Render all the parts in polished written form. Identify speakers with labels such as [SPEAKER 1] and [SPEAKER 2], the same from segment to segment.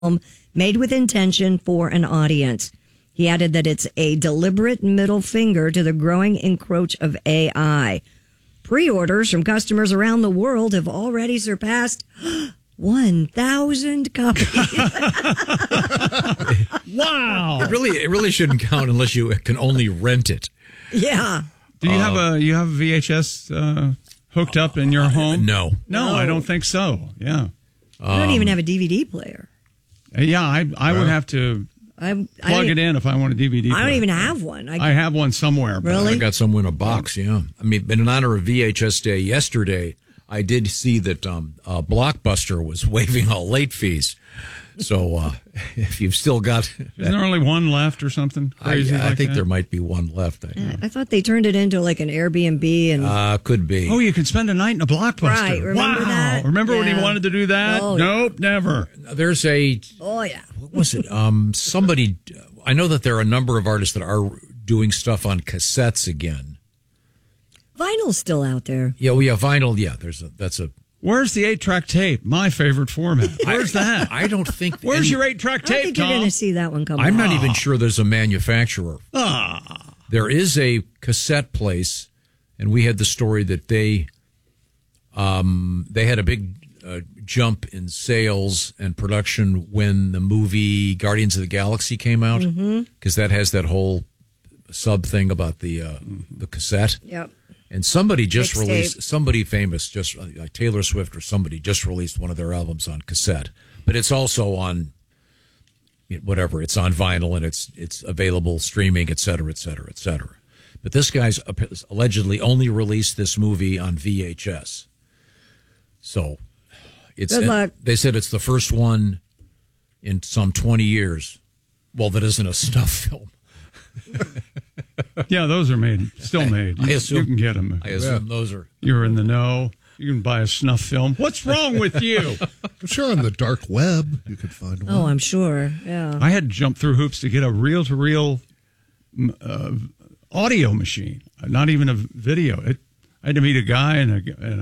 [SPEAKER 1] made with intention for an audience. He added that it's a deliberate middle finger to the growing encroach of AI. Pre-orders from customers around the world have already surpassed 1,000 copies.
[SPEAKER 2] Wow.
[SPEAKER 3] It really shouldn't count unless you can only rent it.
[SPEAKER 1] Yeah.
[SPEAKER 2] Do you have a VHS hooked up in your home?
[SPEAKER 3] No,
[SPEAKER 2] I don't think so. Yeah.
[SPEAKER 1] I don't even have a DVD player.
[SPEAKER 2] Yeah, I would have to plug it in if I want a DVD player.
[SPEAKER 1] I don't even have one.
[SPEAKER 2] I have one somewhere.
[SPEAKER 1] Really?
[SPEAKER 3] I got some in a box, yeah. I mean, in honor of VHS Day yesterday, I did see that Blockbuster was waiving all late fees. So if you've still got...
[SPEAKER 2] Is there only one left or something crazy
[SPEAKER 3] I think
[SPEAKER 2] that?
[SPEAKER 3] there might be one left.
[SPEAKER 1] I thought they turned it into like an Airbnb. And
[SPEAKER 3] could be.
[SPEAKER 2] Oh, you can spend a night in a Blockbuster.
[SPEAKER 1] Right, remember that?
[SPEAKER 2] Remember when he
[SPEAKER 1] Yeah.
[SPEAKER 2] wanted to do that?
[SPEAKER 1] Oh,
[SPEAKER 2] nope, never.
[SPEAKER 3] There's a...
[SPEAKER 1] Oh, yeah.
[SPEAKER 3] What was it? Somebody... I know that there are a number of artists that are doing stuff on cassettes again.
[SPEAKER 1] Vinyl's still out there.
[SPEAKER 3] Yeah, vinyl. Yeah, that's a...
[SPEAKER 2] Where's the 8-track tape? My favorite format. Where's that?
[SPEAKER 3] I don't think...
[SPEAKER 2] Where's your 8-track
[SPEAKER 1] I don't
[SPEAKER 2] tape,
[SPEAKER 1] think you're
[SPEAKER 2] Tom?
[SPEAKER 1] going to see that one come
[SPEAKER 3] I'm
[SPEAKER 1] out.
[SPEAKER 3] not even sure there's a manufacturer. There is a cassette place, and we had the story that they had a big jump in sales and production when the movie Guardians of the Galaxy came out, because that has that whole sub thing about the cassette.
[SPEAKER 1] Yep.
[SPEAKER 3] And somebody just
[SPEAKER 1] Mixtape.
[SPEAKER 3] released, somebody famous, just like Taylor Swift or somebody, just released one of their albums on cassette. But it's also on, whatever, it's on vinyl and it's available streaming, et cetera, et cetera, et cetera. But this guy's allegedly only released this movie on VHS. So it's...
[SPEAKER 1] Good luck.
[SPEAKER 3] They said it's the first one in some 20 years. Well, that isn't a snuff film.
[SPEAKER 2] Yeah, those are still made.
[SPEAKER 3] I assume,
[SPEAKER 2] you can get them.
[SPEAKER 3] I assume those are...
[SPEAKER 2] You're in the know. You can buy a snuff film. What's wrong with you?
[SPEAKER 4] I'm sure on the dark web you could find one.
[SPEAKER 1] Oh, I'm sure. Yeah.
[SPEAKER 2] I had to jump through hoops to get a reel-to-reel audio machine, not even a video. I had to meet a guy in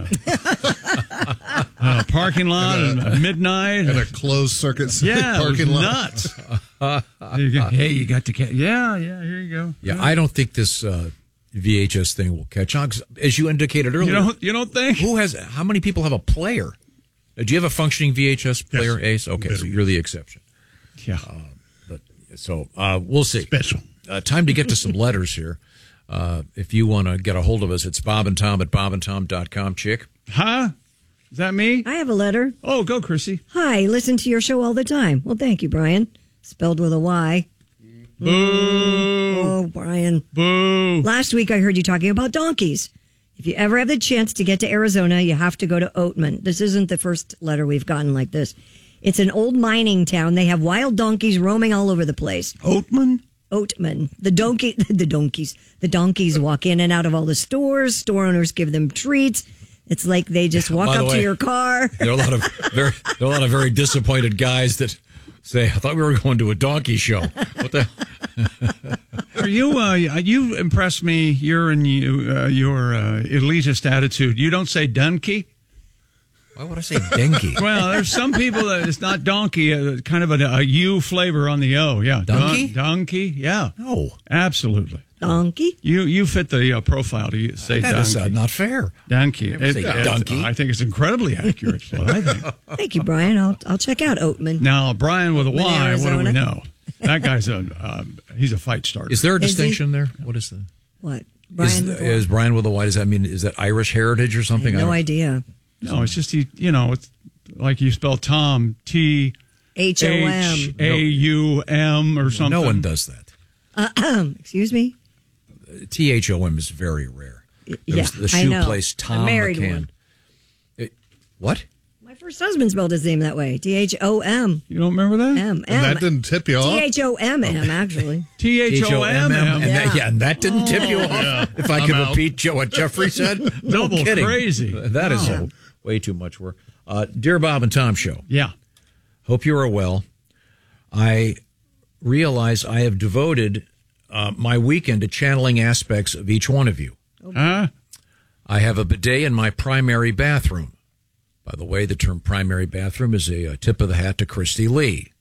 [SPEAKER 2] a parking lot at midnight.
[SPEAKER 4] In a closed circuit parking
[SPEAKER 2] it was
[SPEAKER 4] lot.
[SPEAKER 2] nuts. Hey, you got to catch. Yeah, here you go.
[SPEAKER 3] Yeah, I don't think this VHS thing will catch on. 'Cause as you indicated earlier,
[SPEAKER 2] You don't think?
[SPEAKER 3] How many people have a player? Do you have a functioning VHS player, Ace? Okay, so you're the exception.
[SPEAKER 2] Yeah.
[SPEAKER 3] We'll see.
[SPEAKER 4] Special.
[SPEAKER 3] Time to get to some letters here. If you want to get a hold of us, it's Bob and Tom at bobandtom.com, chick.
[SPEAKER 2] Huh? Is that me?
[SPEAKER 1] I have a letter.
[SPEAKER 2] Oh, go, Chrissy.
[SPEAKER 1] Hi, listen to your show all the time. Well, thank you, Brian. Spelled with a Y.
[SPEAKER 2] Boo.
[SPEAKER 1] Oh, Brian.
[SPEAKER 2] Boo.
[SPEAKER 1] Last week I heard you talking about donkeys. If you ever have the chance to get to Arizona, you have to go to Oatman. This isn't the first letter we've gotten like this. It's an old mining town. They have wild donkeys roaming all over the place.
[SPEAKER 2] Oatman?
[SPEAKER 1] Oatman. The donkeys walk in and out of all the stores. Store owners give them treats. It's like they just walk
[SPEAKER 3] By the
[SPEAKER 1] up to
[SPEAKER 3] way,
[SPEAKER 1] your car.
[SPEAKER 3] There are a lot of very disappointed guys that say, "I thought we were going to a donkey show." What the?
[SPEAKER 2] Are you? You impress me. You're in your elitist attitude. You don't say donkey.
[SPEAKER 3] Why would I say dengue?
[SPEAKER 2] Well, there's some people that it's not donkey, kind of a U flavor on the O. Yeah,
[SPEAKER 3] Donkey?
[SPEAKER 2] Donkey. Yeah.
[SPEAKER 3] No,
[SPEAKER 2] absolutely.
[SPEAKER 1] Donkey?
[SPEAKER 2] You fit the profile to say
[SPEAKER 3] that is
[SPEAKER 2] donkey.
[SPEAKER 3] not fair.
[SPEAKER 2] Donkey.
[SPEAKER 3] Say donkey.
[SPEAKER 2] I think it's incredibly accurate. Is what I think.
[SPEAKER 1] Thank you, Brian. I'll check out Oatman.
[SPEAKER 2] Now, Brian with a Y. What do we
[SPEAKER 1] Arizona.
[SPEAKER 2] know? That guy's he's a fight starter.
[SPEAKER 3] Is there a
[SPEAKER 1] Is he?
[SPEAKER 3] distinction there? What is the?
[SPEAKER 1] What? Brian?
[SPEAKER 3] Is Brian with a Y? Does that mean is that Irish heritage or something?
[SPEAKER 1] no idea.
[SPEAKER 2] No, it's just it's like you spell Tom T
[SPEAKER 1] HOM.
[SPEAKER 2] AUM or something.
[SPEAKER 3] No one does that.
[SPEAKER 1] Excuse me?
[SPEAKER 3] THOM is very rare. There
[SPEAKER 1] Yeah,
[SPEAKER 3] was the
[SPEAKER 1] I
[SPEAKER 3] shoe
[SPEAKER 1] know.
[SPEAKER 3] place, Tom
[SPEAKER 1] I married
[SPEAKER 3] McCann.
[SPEAKER 1] one.
[SPEAKER 3] What?
[SPEAKER 1] My first husband spelled his name that way. THOM.
[SPEAKER 2] You don't remember that?
[SPEAKER 1] M.
[SPEAKER 4] And that didn't tip you off?
[SPEAKER 1] THOMM, actually.
[SPEAKER 2] THOMM.
[SPEAKER 3] And that didn't tip you off. If I could repeat what Jeffrey said. No
[SPEAKER 2] Double
[SPEAKER 3] kidding.
[SPEAKER 2] crazy.
[SPEAKER 3] That is way too much work. Dear Bob and Tom Show.
[SPEAKER 2] Yeah.
[SPEAKER 3] Hope you are well. I realize I have devoted my weekend to channeling aspects of each one of you.
[SPEAKER 2] Huh?
[SPEAKER 3] I have a bidet in my primary bathroom. By the way, the term primary bathroom is a tip of the hat to Christy Lee.